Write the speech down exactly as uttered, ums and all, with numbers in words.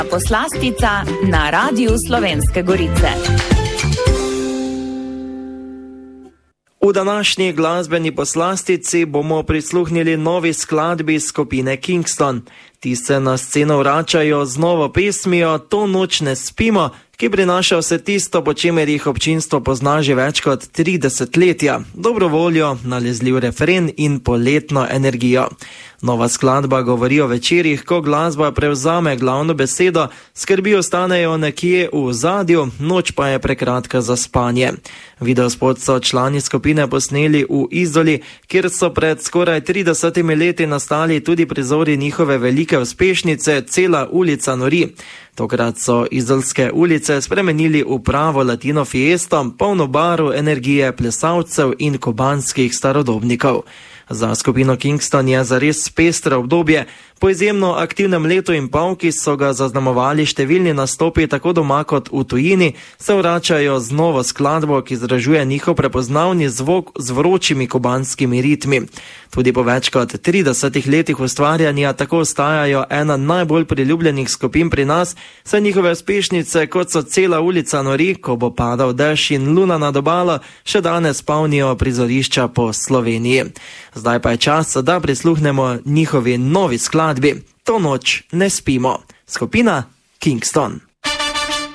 Poslastica na Radiu Slovenske Gorice. V današnji glasbeni poslastici bomo prisluhnili novi skladbi skupine Kingston. Ti se na sceno vračajo z novo pesmijo To noč ne spimo, ki prinaša vse tisto, po čemer jih občinstvo pozna že več kot tri desetletja. Dobro voljo, nalezljiv refren in poletno energijo. Nova skladba govori o večerih, ko glasba prevzame glavno besedo, skrbi ostanejo nekje v ozadju, noč pa je prekratka za spanje. Videospot so člani skupine posneli v Izoli, kjer so pred skoraj tridesetimi leti nastali tudi prizori njihove velike uspešnice Cela ulica nori. Tokrat so izolske ulice spremenili v pravo latino fiesto, polno barv, energije, plesalcev in kubanskih starodobnikov. Za skupino Kingston je zares pestro obdobje. Po izjemno aktivnem letu in pol, ki so ga zaznamovali številni nastopi tako doma kot v tujini, se vračajo z novo skladbo, ki izražuje njihov prepoznavni zvok z vročimi kubanskimi ritmi. Tudi po več kot tridesetih letih ustvarjanja tako ostajajo ena najbolj priljubljenih skupin pri nas, saj njihove uspešnice, kot so Cela ulica nori, Ko bo padal dež in Luna nad obalo, še danes polnijo prizorišča po Sloveniji. Zdaj pa je čas, da prisluhnemo njihovi novi skladbi To noč ne spimo. Skupina Kingston.